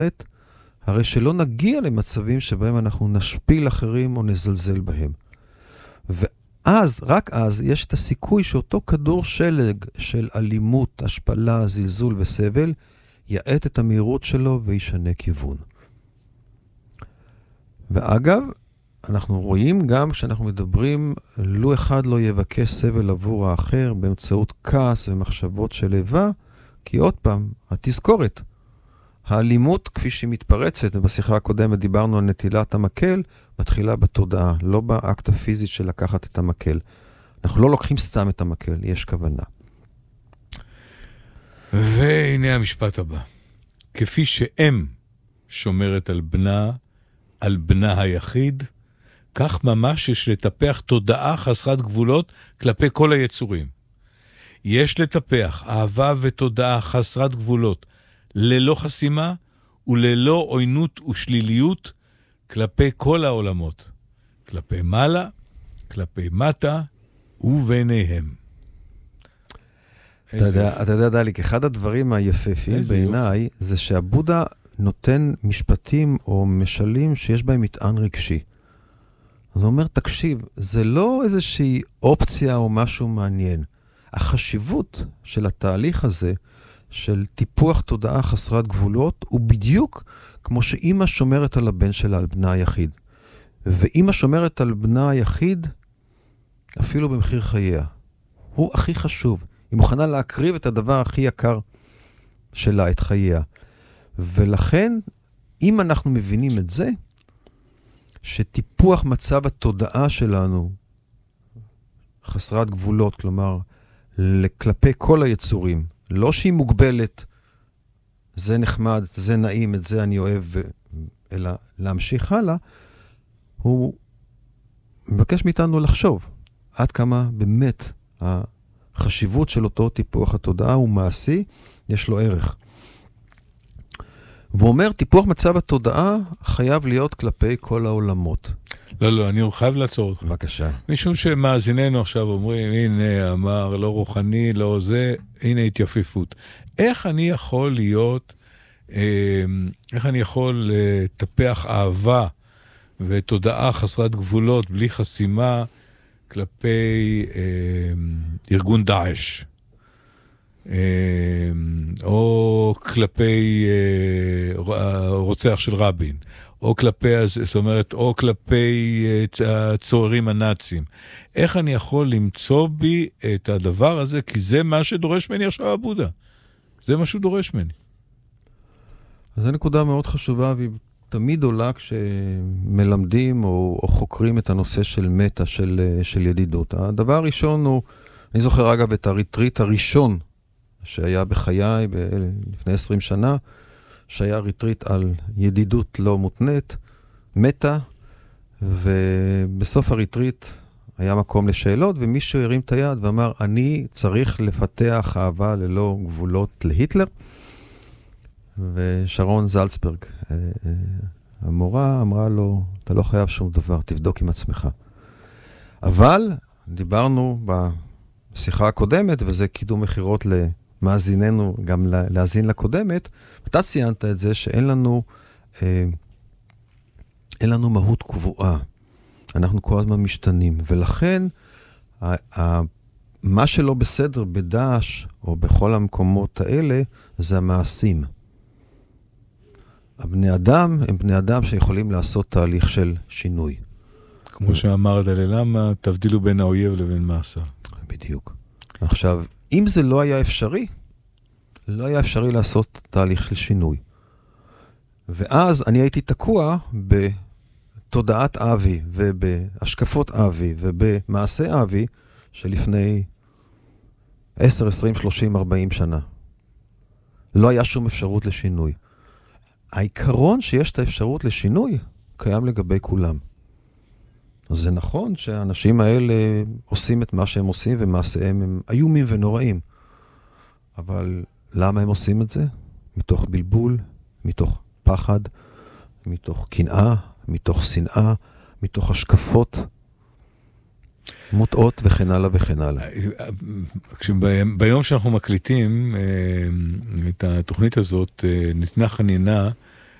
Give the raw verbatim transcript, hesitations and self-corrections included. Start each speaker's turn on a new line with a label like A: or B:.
A: הרי שלא נגיע למצבים שבהם אנחנו נשפיל אחרים או נזלזל בהם. ואז, רק אז, יש את הסיכוי שאותו כדור שלג של אלימות, השפלה, זלזול וסבל, יעט את המהירות שלו וישנה כיוון. ואגב, אנחנו רואים גם כשאנחנו מדברים, לו אחד לא יבקש סבל עבור האחר באמצעות כעס ומחשבות של איבה, כי עוד פעם, התזכורת, האלימות כפי שהיא מתפרצת, ובשיחה הקודמת דיברנו על נטילת המקל, מתחילה בתודעה, לא באקט הפיזי של לקחת את המקל. אנחנו לא לוקחים סתם את המקל, יש כוונה.
B: והנה המשפט הבא. כפי שאם שומרת על בנה, על בנה היחיד, כך ממש יש לטפח תודעה חסרת גבולות כלפי כל היצורים. יש לטפח אהבה ותודעה חסרת גבולות, ללא חסימה וללא עוינות ושליליות כלפי כל העולמות, כלפי מעלה, כלפי מטה וביניהם.
A: אתה יודע, אתה יודע, דליק, אחד הדברים היפהפיים בעיניי זה שהבודה נותן משפטים או משלים שיש בהם מטען רגשי. אז הוא אומר, תקשיב, זה לא איזושהי אופציה או משהו מעניין. החשיבות של התהליך הזה, של טיפוח תודעה חסרת גבולות, הוא בדיוק כמו שאמא שומרת על הבן שלה, על בנה היחיד. ואמא שומרת על בנה היחיד, אפילו במחיר חייה. הוא הכי חשוב. היא מוכנה להקריב את הדבר הכי יקר שלה, את חייה. ולכן, אם אנחנו מבינים את זה, שטיפוח מצב התודעה שלנו חסרת גבולות, כלומר, כלפי כל היצורים, לא שהיא מוגבלת, זה נחמד, זה נעים, את זה אני אוהב, אלא להמשיך הלאה, הוא מבקש מאיתנו לחשוב עד כמה באמת החשיבות של אותו טיפוח התודעה הוא מעשי, יש לו ערך. והוא אומר, טיפוח מצב התודעה חייב להיות כלפי כל העולמות.
B: לא, לא, אני חייב לעצור אותך.
A: בבקשה.
B: משום שמאזיננו עכשיו אומרים, הנה, אמר, לא רוחני, לא זה, הנה התייפיפות. איך אני יכול להיות, אה, איך אני יכול לטפח אהבה ותודעה חסרת גבולות, בלי חסימה, כלפי אה, ארגון דאעש? או כלפי רוצח של רבין, או כלפי, זאת אומרת, או כלפי הצוררים הנאצים. איך אני יכול למצוא בי את הדבר הזה? כי זה מה שדורש ממני עכשיו הבודה. זה מה שהוא דורש ממני.
A: אז זו נקודה מאוד חשובה, והיא תמיד עולה כשמלמדים או, או חוקרים את הנושא של מטה, של, של ידידות. הדבר הראשון הוא, אני זוכר אגב את הריטריט הראשון, שהיה בחיי ב- לפני עשרים שנה, שהיה ריטריט על ידידות לא מותנית, מטה, ובסוף הריטריט היה מקום לשאלות, ומישהו הרים את היד ואמר, אני צריך לפתח אהבה ללא גבולות להיטלר, ושרון זלצברג, המורה, אמרה לו, אתה לא חייב שום דבר, תבדוק עם עצמך. אבל דיברנו בשיחה הקודמת, וזה קידום מחירות למאזיננו, גם להאזין לקודמת, אתה ציינת את זה שאין לנו, אה, אין לנו מהות קבועה. אנחנו כל הזמן משתנים, ולכן ה- ה- מה שלא בסדר בדאעש, או בכל המקומות האלה, זה המעשים. הבני אדם הם בני אדם שיכולים לעשות תהליך של שינוי.
B: כמו שאמר דללמה, תבדילו בין האויב לבין מעשה.
A: בדיוק. עכשיו, אם זה לא היה אפשרי, לא היה אפשרי לעשות תהליך של שינוי. ואז אני הייתי תקוע בתודעת אבי, ובהשקפות אבי, ובמעשה אבי, שלפני עשר, עשרים, שלושים, ארבעים שנה. לא היה שום אפשרות לשינוי. העיקרון שיש את האפשרות לשינוי, קיים לגבי כולם. אז זה נכון שהאנשים האלה עושים את מה שהם עושים, ומעשיהם הם איומים ונוראים. אבל למה הם עושים את זה? מתוך בלבול, מתוך פחד, מתוך קנאה, מתוך שנאה, מתוך השקפות מוטעות וכן הלאה וכן הלאה.
B: ביום שאנחנו מקליטים את התוכנית הזאת, ניתנה חנינה